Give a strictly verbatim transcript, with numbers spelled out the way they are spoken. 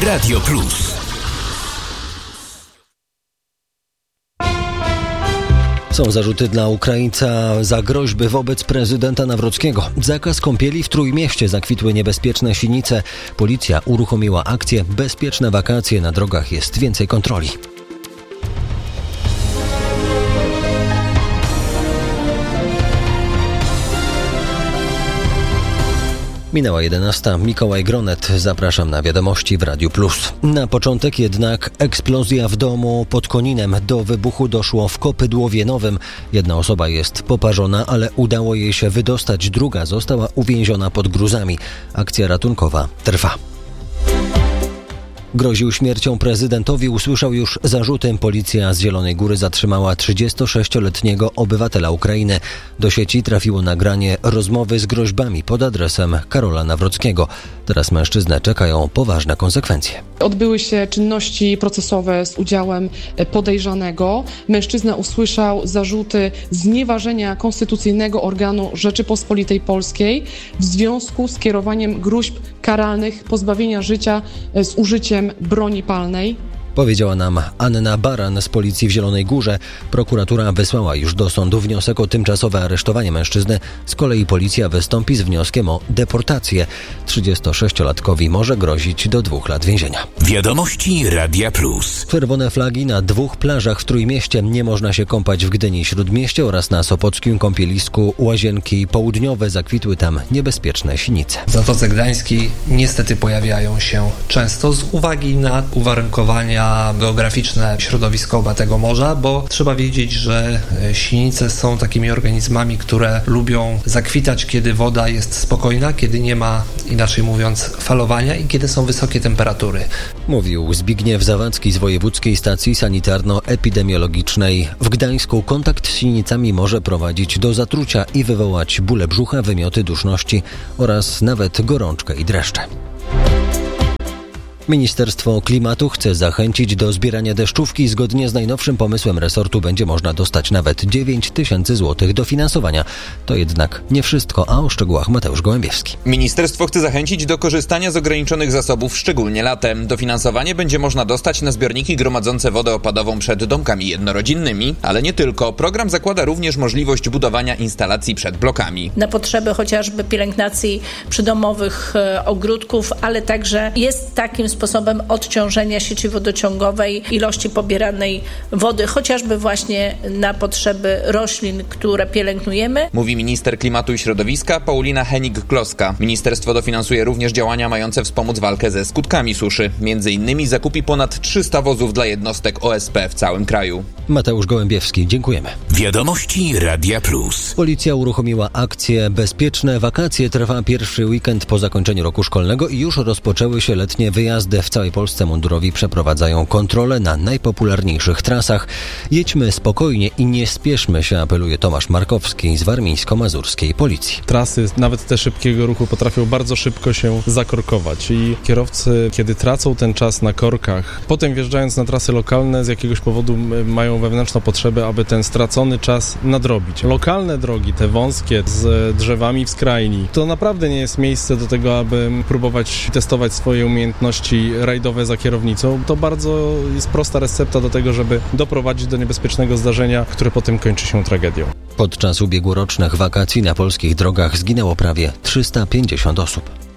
Radio Plus. Są zarzuty dla Ukraińca za groźby wobec prezydenta Nawrockiego. Zakaz kąpieli w Trójmieście, zakwitły niebezpieczne sinice. Policja uruchomiła akcję Bezpieczne wakacje, na drogach jest więcej kontroli. Minęła jedenasta. Mikołaj Gronet. Zapraszam na wiadomości w Radiu Plus. Na początek jednak eksplozja w domu pod Koninem. Do wybuchu doszło w Kopydłowie Nowym. Jedna osoba jest poparzona, ale udało jej się wydostać. Druga została uwięziona pod gruzami. Akcja ratunkowa trwa. Groził śmiercią prezydentowi, usłyszał już zarzuty. Policja z Zielonej Góry zatrzymała trzydziestosześcioletniego obywatela Ukrainy. Do sieci trafiło nagranie rozmowy z groźbami pod adresem Karola Nawrockiego. Teraz mężczyznę czekają poważne konsekwencje. Odbyły się czynności procesowe z udziałem podejrzanego. Mężczyzna usłyszał zarzuty znieważenia konstytucyjnego organu Rzeczypospolitej Polskiej w związku z kierowaniem gruźb karalnych pozbawienia życia z użyciem broni palnej. Powiedziała nam Anna Baran z policji w Zielonej Górze. Prokuratura wysłała już do sądu wniosek o tymczasowe aresztowanie mężczyzny. Z kolei policja wystąpi z wnioskiem o deportację. trzydziestosześciolatkowi może grozić do dwóch lat więzienia. Wiadomości Radia Plus. Czerwone flagi na dwóch plażach w Trójmieście. Nie można się kąpać w Gdyni Śródmieście oraz na sopockim kąpielisku Łazienki Południowe. Zakwitły tam niebezpieczne sinice. W Zatoce Gdańskiej niestety pojawiają się często z uwagi na uwarunkowania geograficzne środowiskowe tego morza, bo trzeba wiedzieć, że sinice są takimi organizmami, które lubią zakwitać, kiedy woda jest spokojna, kiedy nie ma, inaczej mówiąc, falowania i kiedy są wysokie temperatury. Mówił Zbigniew Zawadzki z Wojewódzkiej Stacji Sanitarno-Epidemiologicznej. W Gdańsku kontakt z sinicami może prowadzić do zatrucia i wywołać bóle brzucha, wymioty, duszności oraz nawet gorączkę i dreszcze. Ministerstwo Klimatu chce zachęcić do zbierania deszczówki. Zgodnie z najnowszym pomysłem resortu będzie można dostać nawet dziewięć tysięcy złotych dofinansowania. To jednak nie wszystko, a o szczegółach Mateusz Gołębiewski. Ministerstwo chce zachęcić do korzystania z ograniczonych zasobów, szczególnie latem. Dofinansowanie będzie można dostać na zbiorniki gromadzące wodę opadową przed domkami jednorodzinnymi, ale nie tylko. Program zakłada również możliwość budowania instalacji przed blokami. Na potrzeby chociażby pielęgnacji przydomowych ogródków, ale także jest takim sposobem odciążenia sieci wodociągowej, ilości pobieranej wody, chociażby właśnie na potrzeby roślin, które pielęgnujemy. Mówi minister klimatu i środowiska Paulina Henik-Kloska. Ministerstwo dofinansuje również działania mające wspomóc walkę ze skutkami suszy. Między innymi zakupi ponad trzysta wozów dla jednostek O S P w całym kraju. Mateusz Gołębiewski, dziękujemy. Wiadomości Radia Plus. Policja uruchomiła akcję Bezpieczne wakacje. Trwa pierwszy weekend po zakończeniu roku szkolnego i już rozpoczęły się letnie wyjazdy. W całej Polsce mundurowi przeprowadzają kontrole na najpopularniejszych trasach. Jedźmy spokojnie i nie spieszmy się, apeluje Tomasz Markowski z warmińsko-mazurskiej policji. Trasy, nawet te szybkiego ruchu, potrafią bardzo szybko się zakorkować i kierowcy, kiedy tracą ten czas na korkach, potem wjeżdżając na trasy lokalne, z jakiegoś powodu mają wewnętrzną potrzebę, aby ten stracony czas nadrobić. Lokalne drogi, te wąskie, z drzewami w skrajni, to naprawdę nie jest miejsce do tego, aby próbować testować swoje umiejętności rajdowe za kierownicą. To bardzo jest prosta recepta do tego, żeby doprowadzić do niebezpiecznego zdarzenia, które potem kończy się tragedią. Podczas ubiegłorocznych wakacji na polskich drogach zginęło prawie trzysta pięćdziesiąt osób.